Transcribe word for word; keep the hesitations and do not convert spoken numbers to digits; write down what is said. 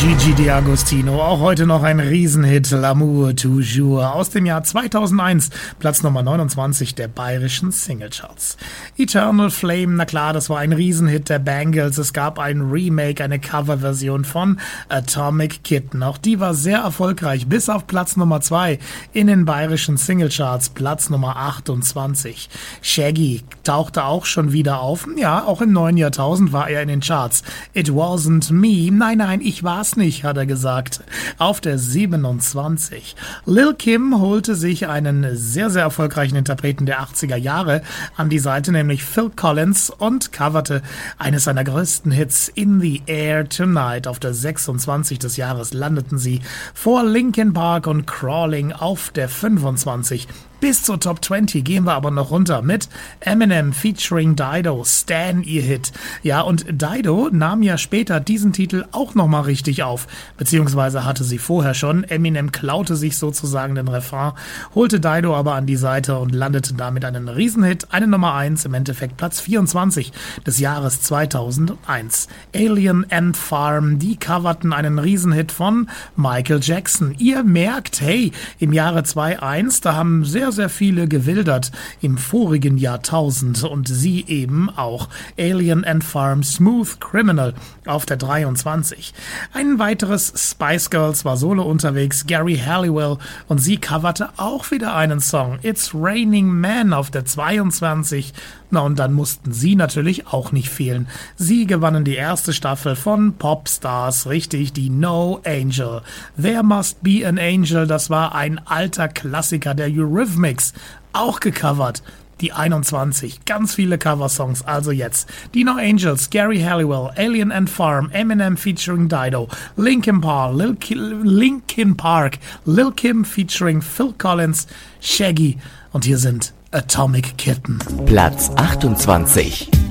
Gigi D'Agostino, auch heute noch ein Riesenhit, L'amour toujours, aus dem Jahr zweitausendeins, Platz Nummer neunundzwanzig der bayerischen Singlecharts. Eternal Flame, na klar, das war ein Riesenhit der Bangles, es gab ein Remake, eine Coverversion von Atomic Kitten, auch die war sehr erfolgreich, bis auf Platz Nummer zwei in den bayerischen Singlecharts, Platz Nummer achtundzwanzig. Shaggy tauchte auch schon wieder auf, ja, auch im neuen Jahrtausend war er in den Charts. It wasn't me, nein, nein, ich war's nicht, hat er gesagt. Auf der siebenundzwanzig. Lil Kim holte sich einen sehr, sehr erfolgreichen Interpreten der achtziger Jahre an die Seite, nämlich Phil Collins, und coverte eines seiner größten Hits, In the Air Tonight. Auf der sechsundzwanzig des Jahres landeten sie vor Linkin Park und Crawling auf der fünfundzwanzig. Bis zur Top zwanzig gehen wir aber noch runter mit Eminem featuring Dido, Stan, ihr Hit. Ja, und Dido nahm ja später diesen Titel auch nochmal richtig auf, beziehungsweise hatte sie vorher schon. Eminem klaute sich sozusagen den Refrain, holte Dido aber an die Seite und landete damit einen Riesenhit, eine Nummer eins, im Endeffekt Platz vierundzwanzig des Jahres zweitausendeins. Alien Ant Farm, die coverten einen Riesenhit von Michael Jackson. Ihr merkt, hey, im Jahre zweitausendeins, da haben sehr sehr viele gewildert im vorigen Jahrtausend und sie eben auch. Alien Ant Farm, Smooth Criminal auf der dreiundzwanzig. Ein weiteres Spice Girls war solo unterwegs, Gary Halliwell, und sie coverte auch wieder einen Song, It's Raining Man, auf der zweiundzwanzig. Na, und dann mussten sie natürlich auch nicht fehlen. Sie gewannen die erste Staffel von Popstars, richtig, die No Angel. There Must Be an Angel, das war ein alter Klassiker der Eurythmics, auch gecovert. Die einundzwanzig, ganz viele Coversongs, also jetzt. Die No Angels, Gary Halliwell, Alien Ant Farm, Eminem featuring Dido, Linkin Park, Lil, Ki- Linkin Park, Lil Kim featuring Phil Collins, Shaggy, und hier sind Atomic Kitten. Platz achtundzwanzig.